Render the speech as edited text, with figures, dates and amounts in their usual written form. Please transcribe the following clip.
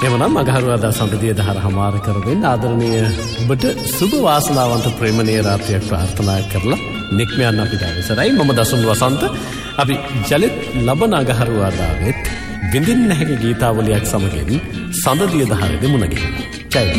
එවනම් අගහරුවාදා සඳදිය දහර හමාර කරමින් ආදරණීය ඔබට සුබ වාසනාවන්ත ප්‍රේමණීය රාත්‍රියක් ප්‍රාර්ථනා කරලා නික්මයන් අපිට අවසරයි. මම දසුන් වසන්ත. අපි ජලිත් ලබන අගහරුවාදාවෙත් විඳින්න හැකි ගීතාවලියක් සමගින් සඳදිය දහරේ මුණ ගැහෙමු. ජය